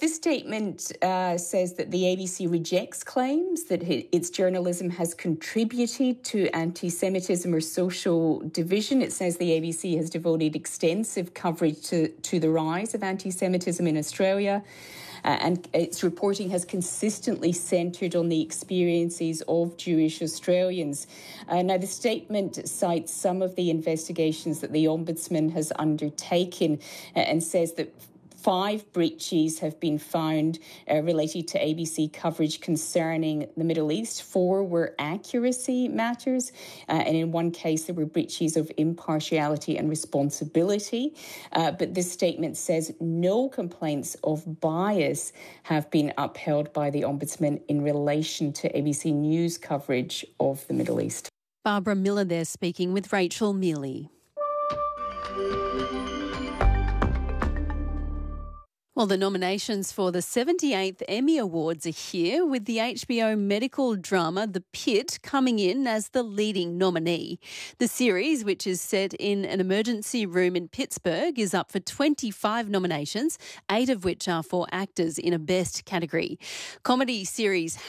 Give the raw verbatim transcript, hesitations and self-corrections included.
This statement uh, says that the A B C rejects claims that its journalism has contributed to anti-Semitism or social division. It says the A B C has devoted extensive coverage to, to the rise of anti-Semitism in Australia. Uh, and its reporting has consistently centred on the experiences of Jewish Australians. Uh, now, the statement cites some of the investigations that the Ombudsman has undertaken uh, and says that Five breaches have been found uh, related to A B C coverage concerning the Middle East. Four were accuracy matters, uh, and in one case there were breaches of impartiality and responsibility. Uh, but this statement says no complaints of bias have been upheld by the Ombudsman in relation to A B C News coverage of the Middle East. Barbara Miller there speaking with Rachel Mealy. Well, the nominations for the seventy-eighth Emmy Awards are here, with the H B O medical drama The Pit coming in as the leading nominee. The series, which is set in an emergency room in Pittsburgh, is up for twenty-five nominations, eight of which are for actors in a Best category. Comedy series